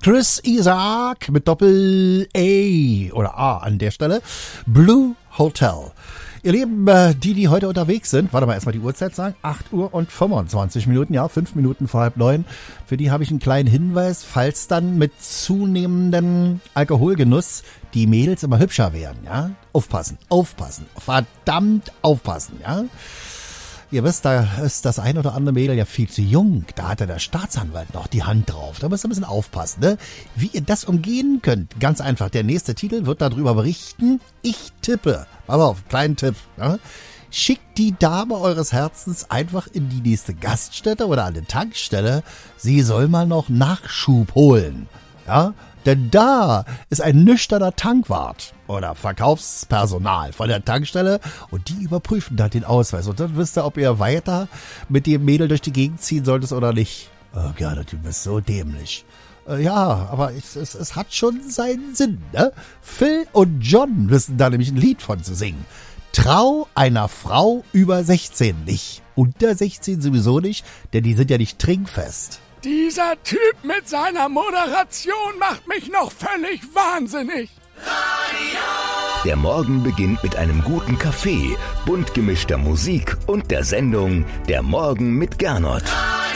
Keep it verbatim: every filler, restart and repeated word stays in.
Chris Isaak mit Doppel-A oder A an der Stelle. Blue Hotel. Ihr Lieben, die, die heute unterwegs sind, warte mal, erstmal die Uhrzeit sagen, acht Uhr und fünfundzwanzig Minuten, ja, fünf Minuten vor halb neun. Für die habe ich einen kleinen Hinweis, falls dann mit zunehmendem Alkoholgenuss die Mädels immer hübscher werden, ja. Aufpassen, aufpassen, verdammt aufpassen, ja. Ihr wisst, da ist das ein oder andere Mädel ja viel zu jung. Da hat ja der Staatsanwalt noch die Hand drauf. Da müsst ihr ein bisschen aufpassen, ne? Wie ihr das umgehen könnt. Ganz einfach. Der nächste Titel wird darüber berichten. Ich tippe. Aber auf, kleinen Tipp. Ja? Schickt die Dame eures Herzens einfach in die nächste Gaststätte oder an die Tankstelle. Sie soll mal noch Nachschub holen. Ja? Denn da ist ein nüchterner Tankwart oder Verkaufspersonal von der Tankstelle und die überprüfen dann den Ausweis. Und dann wisst ihr, ob ihr weiter mit dem Mädel durch die Gegend ziehen solltet oder nicht. Oh Gott, du bist so dämlich. Äh, ja, aber es, es, es hat schon seinen Sinn, ne? Phil und John wissen da nämlich ein Lied von zu singen. Trau einer Frau über sechzehn nicht. Unter sechzehn sowieso nicht, denn die sind ja nicht trinkfest. Dieser Typ mit seiner Moderation macht mich noch völlig wahnsinnig. Radio. Der Morgen beginnt mit einem guten Kaffee, bunt gemischter Musik und der Sendung Der Morgen mit Gernot.